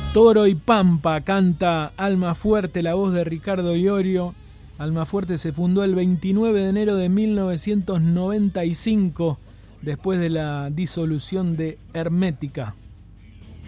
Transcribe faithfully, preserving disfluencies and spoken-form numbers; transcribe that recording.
Toro y Pampa canta Almafuerte, la voz de Ricardo Iorio. Almafuerte se fundó el veintinueve de enero de mil novecientos noventa y cinco, después de la disolución de Hermética.